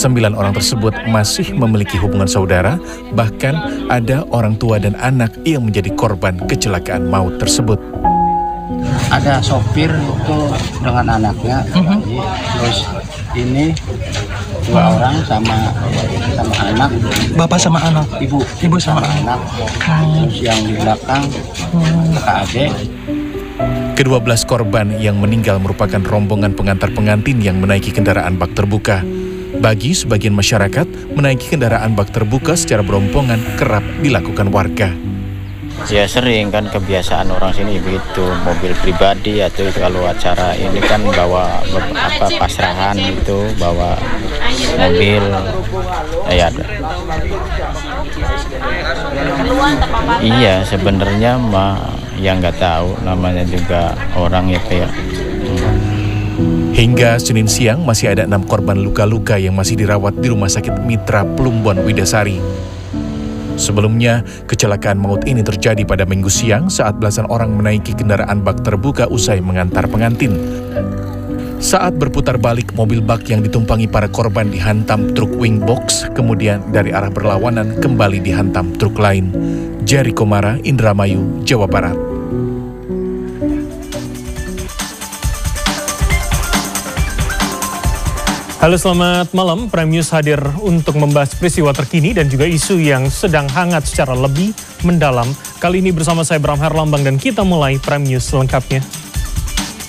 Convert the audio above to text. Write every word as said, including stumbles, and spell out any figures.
Sembilan orang tersebut masih memiliki hubungan saudara, bahkan ada orang tua dan anak yang menjadi korban kecelakaan maut tersebut. Ada sopir itu dengan anaknya, uh-huh. terus ini dua uh-huh. orang sama sama anak. Bapak sama anak, ibu, ibu sama, sama anak. Uh-huh. Terus yang di belakang uh-huh. kakak adik. Kedua belas korban yang meninggal merupakan rombongan pengantar pengantin yang menaiki kendaraan bak terbuka. Bagi sebagian masyarakat, menaiki kendaraan bak terbuka secara berombongan kerap dilakukan warga. Ya sering kan, kebiasaan orang sini begitu, mobil pribadi atau itu kalau acara ini kan bawa apa pasrahan itu, bawa mobil. Ya ada. Iya sebenarnya mah yang nggak tahu, namanya juga orang ya kayak. Hmm. Hingga Senin siang masih ada enam korban luka-luka yang masih dirawat di Rumah Sakit Mitra Plumbon Widasari. Sebelumnya, kecelakaan maut ini terjadi pada Minggu siang saat belasan orang menaiki kendaraan bak terbuka usai mengantar pengantin. Saat berputar balik, mobil bak yang ditumpangi para korban dihantam truk wing box, kemudian dari arah berlawanan kembali dihantam truk lain. Jari Komara, Indramayu, Jawa Barat. Halo selamat malam, Prime News hadir untuk membahas peristiwa terkini dan juga isu yang sedang hangat secara lebih mendalam. Kali ini bersama saya Bram Herlambang dan kita mulai Prime News selengkapnya.